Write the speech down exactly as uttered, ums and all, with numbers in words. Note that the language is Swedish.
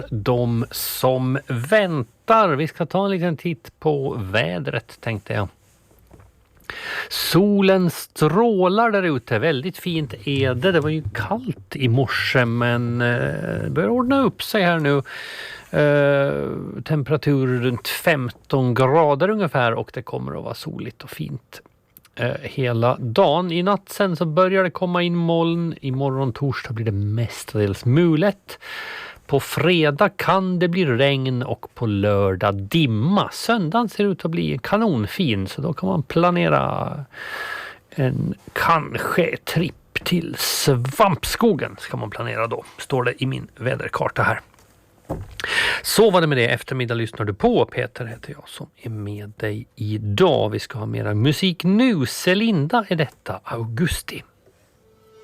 De som väntar. Vi ska ta en liten titt på vädret, tänkte jag. Solen strålar där ute. Väldigt fint är det. Det var ju kallt i morse, men eh, börjar ordna upp sig här nu. Eh, temperatur runt femton grader ungefär, och det kommer att vara soligt och fint eh, hela dagen. I natt sen så börjar det komma in moln. Imorgon torsdag blir det mestadels mulet. På fredag kan det bli regn och på lördag dimma. Söndagen ser ut att bli kanonfin, så då kan man planera en kanske tripp till Svampskogen. Ska man planera då, står det i min väderkarta här. Så var det med det. Eftermiddag lyssnar du på. Peter heter jag som är med dig idag. Vi ska ha mera musik nu. Celinda är detta, Augusti.